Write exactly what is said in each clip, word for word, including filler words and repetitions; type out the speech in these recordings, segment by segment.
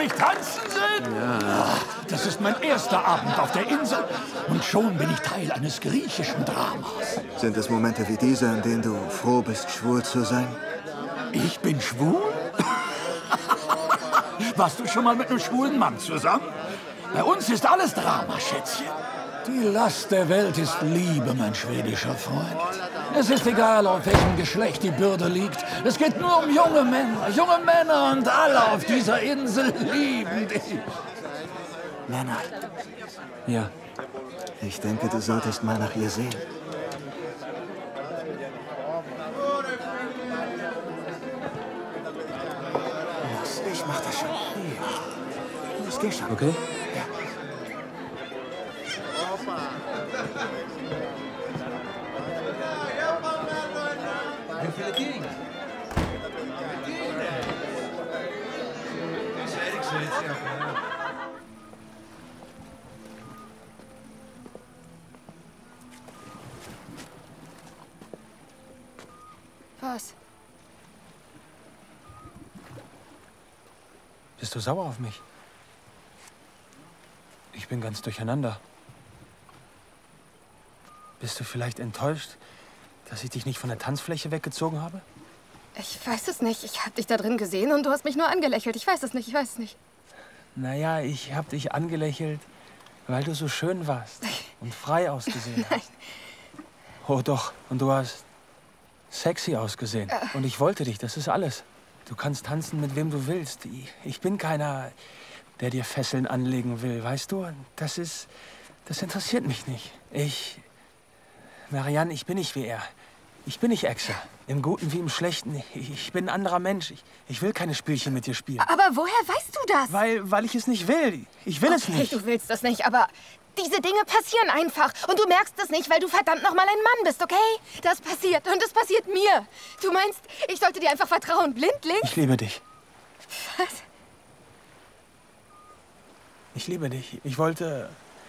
endlich tanzen sind? Ja. Das ist mein erster Abend auf der Insel und schon bin ich Teil eines griechischen Dramas. Sind es Momente wie diese, in denen du froh bist, schwul zu sein? Ich bin schwul? Warst du schon mal mit einem schwulen Mann zusammen? Bei uns ist alles Drama, Schätzchen. Die Last der Welt ist Liebe, mein schwedischer Freund. Es ist egal, auf welchem Geschlecht die Bürde liegt. Es geht nur um junge Männer. Junge Männer und alle auf dieser Insel lieben dich. Lennart. Ja. Ich denke, du solltest mal nach ihr sehen. Los, ich mach das schon. Ja. Los, geh schon. Okay. Was? Bist du sauer auf mich? Ich bin ganz durcheinander. Bist du vielleicht enttäuscht, dass ich dich nicht von der Tanzfläche weggezogen habe? Ich weiß es nicht. Ich habe dich da drin gesehen und du hast mich nur angelächelt. Ich weiß es nicht, ich weiß es nicht. Naja, ich habe dich angelächelt, weil du so schön warst und frei ausgesehen hast. Oh doch, und du hast sexy ausgesehen. Äh. Und ich wollte dich, das ist alles. Du kannst tanzen, mit wem du willst. Ich bin keiner, der dir Fesseln anlegen will, weißt du? Das ist, das interessiert mich nicht. Ich, Marianne, ich bin nicht wie er. Ich bin nicht Exe. Im Guten wie im Schlechten. Ich bin ein anderer Mensch. Ich, ich will keine Spielchen mit dir spielen. Aber woher weißt du das? Weil, weil ich es nicht will. Ich will okay, es nicht. Du willst das nicht, aber diese Dinge passieren einfach. Und du merkst es nicht, weil du verdammt noch mal ein Mann bist, okay? Das passiert und es passiert mir. Du meinst, ich sollte dir einfach vertrauen, blindlings? Ich liebe dich. Was? Ich liebe dich. Ich wollte...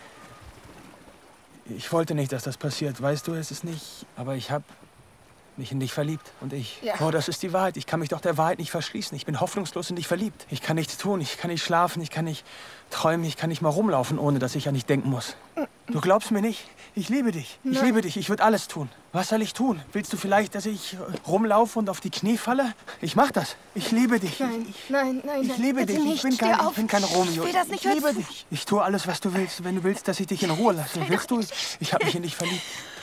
Ich wollte nicht, dass das passiert. Weißt du, es ist nicht... Aber ich habe mich in dich verliebt. Und ich... Ja. Oh, das ist die Wahrheit. Ich kann mich doch der Wahrheit nicht verschließen. Ich bin hoffnungslos in dich verliebt. Ich kann nichts tun. Ich kann nicht schlafen. Ich kann nicht träumen. Ich kann nicht mal rumlaufen, ohne dass ich an dich denken muss. Du glaubst mir nicht? Ich liebe dich. Ich Nein. liebe dich. Ich würde alles tun. Was soll ich tun? Willst du vielleicht, dass ich rumlaufe und auf die Knie falle? Ich mach das. Ich liebe dich. Nein, ich, nein, nein, Ich nein, liebe bitte dich. nicht. Ich bin, Steh kein, auf. ich bin kein Romeo. Ich will das nicht, ich liebe hör zu. dich. Ich tue alles, was du willst. Wenn du willst, dass ich dich in Ruhe lasse. Willst du? Ich habe mich in dich verliebt.